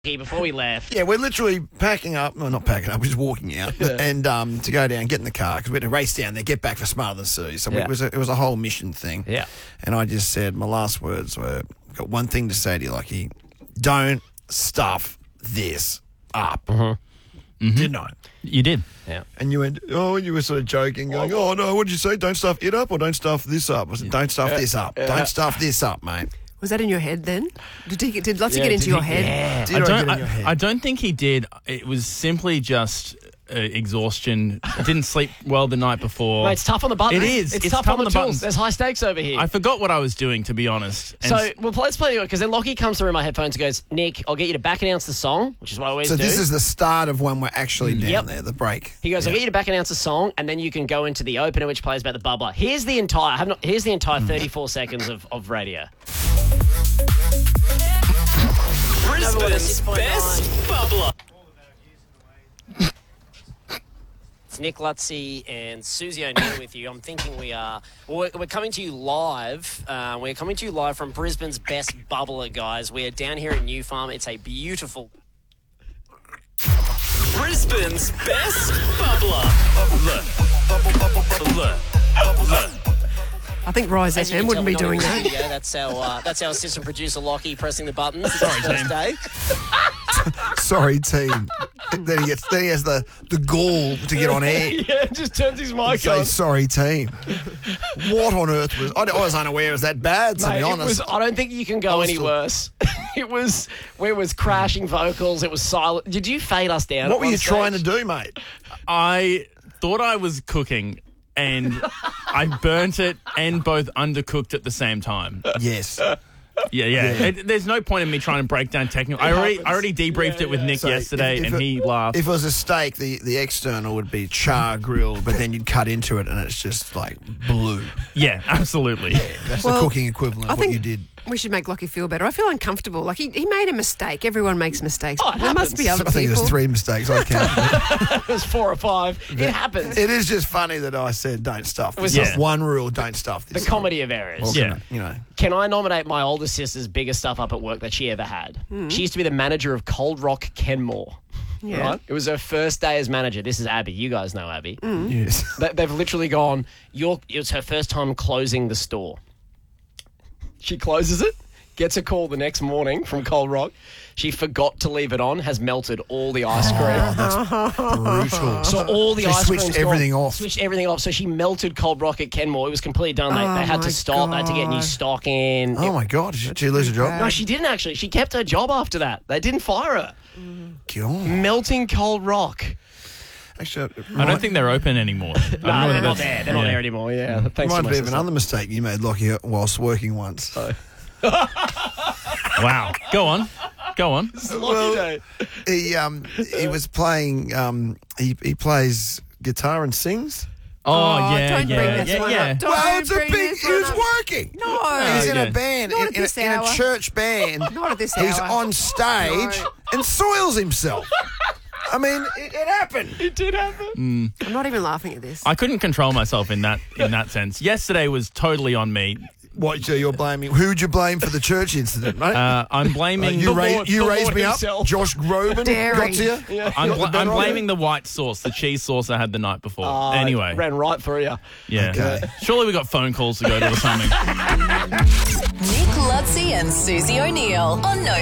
before we left. Yeah, we're literally packing up. Well, not packing up. We're just walking out and to go down, get in the car because we had to race down there, get back for Smarter Than Sue. So it was a whole mission thing. Yeah. And I just said my last words were, "I've got one thing to say to you, Lockie. Don't stuff this up." Didn't I? You did. Yeah. And you went, oh, you were sort of joking, going, oh no, what did you say? Don't stuff it up or don't stuff this up? I said, don't stuff this up. Don't stuff this up, mate. Was that in your head then? Did Lottie get into your head? Yeah. Did I get in your head? I don't think he did. It was simply just exhaustion. I didn't sleep well the night before. Mate, it's tough on the buttons. It is. It's It's tough tough on the on the tools. buttons. There's high stakes over here. I forgot what I was doing, to be honest. And So, well, let's play it because then Lockie comes through my headphones and goes, Nick, I'll get you to back announce the song, which is what I always So do. this is the start of when we're actually down Yep. there, the break. He goes, I'll get you to back announce the song, and then you can go into the opener, which plays about the bubbler. Here's the entire 34 seconds of radio. Brisbane's best bubbler. It's Nick Lutzy and Susie O'Neill with you. I'm thinking we're coming to you live. We're coming to you live from Brisbane's best bubbler, guys. We're down here at New Farm. It's a beautiful... Brisbane's best bubbler. I think Rise As you FM can wouldn't tell, be we're doing not in the that. studio. That's our assistant producer, Lockie, pressing the buttons. It's his first day. Sorry, team. then he has the gall to get on air. Yeah, just turns his mic Say, sorry, team. What on earth was... I was unaware it was that bad, to be honest. I don't think you can go any worse. It was crashing vocals. It was silent. Did you fade us down? What were you trying to do, mate? I thought I was cooking, and I burnt it and both undercooked at the same time. Yes. Yeah. There's no point in me trying to break down technical. I already debriefed it with Nick So yesterday, and he laughed. If it was a steak, the external would be char grilled, but then you'd cut into it and it's just like blue. Yeah, absolutely. That's Well, the cooking equivalent I of what think you did. we should make Lockie feel better. I feel uncomfortable. Like he made a mistake. Everyone makes mistakes. Oh, it there must be other I think people. there's 3 mistakes I counted. It was 4 or 5. It happens. It is just funny that I said don't stuff. was There's just- one rule, don't stuff this. The comedy of errors. Or, Yeah. You know. Can I nominate my older sister's biggest stuff up at work that she ever had? She used to be the manager of Cold Rock Kenmore. Yeah. Right? It was her first day as manager. This is Abby. You guys know Abby. Yes. They've literally gone, it was her first time closing the store. She closes it, gets a call the next morning from Cold Rock. She forgot to leave it on, has melted all the ice cream. Brutal. So all the She ice switched cream's everything gone. off. Switched everything off. So she melted Cold Rock at Kenmore. It was completely done. They had my to stop. They had to get new God. stock in. Oh, my God. Did she lose her job? No, she didn't actually. She kept her job after that. They didn't fire her. God. Melting Cold Rock. Actually, I don't think they're open anymore. No, they're not there. They're not there anymore. Yeah. Thanks to Reminds my me of sister. another mistake you made, Lockie, whilst working once. Wow. Go on. Lucky day. He was playing. He plays guitar and sings. Oh, yeah, don't bring yeah, this yeah, one yeah. up. Don't Well, it's a bring big. this He was one up. working. No. He's in yeah. a band, Not at in this a hour. church band. Not at this He's hour. on stage No. and soils himself. I mean, it happened. It did happen. I'm not even laughing at this. I couldn't control myself in that sense. Yesterday was totally on me. What? So you're blaming? Who would you blame for the church incident, mate? I'm blaming you Lord- the raised Lord me himself. up. Josh Groban Dairy. got to you. I'm blaming the white sauce, the cheese sauce I had the night before. Anyway, Ran right through you. yeah. Okay. Surely we got phone calls to go to or something. Nick Lutzy and Susie O'Neill on No